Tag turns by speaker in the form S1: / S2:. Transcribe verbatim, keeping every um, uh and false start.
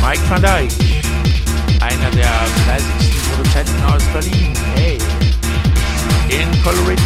S1: Mike van Dijk, einer der fleißigsten Produzenten aus Berlin, hey, in Colorado